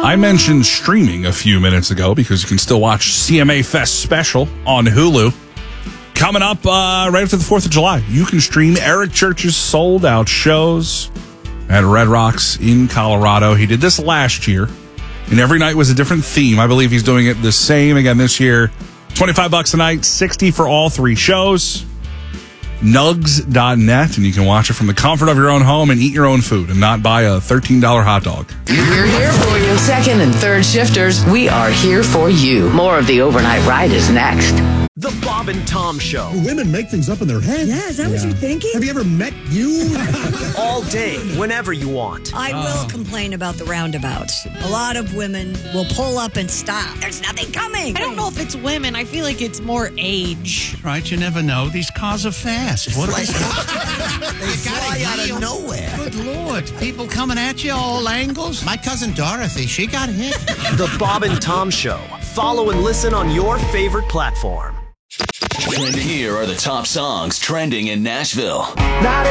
I mentioned streaming a few minutes ago because you can still watch CMA Fest Special on Hulu. Coming up right after the 4th of July, you can stream Eric Church's sold-out shows at Red Rocks in Colorado. He did this last year, and every night was a different theme. I believe he's doing it the same again this year. $25 a night, $60 for all 3 shows. Nugs.net, and you can watch it from the comfort of your own home and eat your own food and not buy a $13 hot dog. We're here for you. Second and third shifters, we are here for you. More of the Overnight Ride is next. The Bob and Tom Show. Women make things up in their head. Yeah, is that what you're thinking? Have you ever met you? All day, whenever you want. I will complain about the roundabouts. A lot of women will pull up and stop. There's nothing coming. I don't know if it's women. I feel like it's more age. Right, you never know. These cars are fast. What They fly out of nowhere. Good Lord. People coming at you all angles. My cousin Dorothy, she got hit. The Bob and Tom Show. Follow and listen on your favorite platform. And here are the top songs trending in Nashville. Not